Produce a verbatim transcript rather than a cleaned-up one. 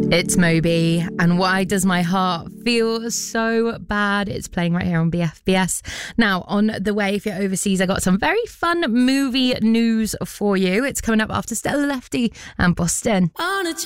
It's Moby, and why does my heart feel so bad? It's playing right here on B F B S. Now, on the way, if you're overseas, I got some very fun movie news for you. It's coming up after Stella Lefty and Boston. On a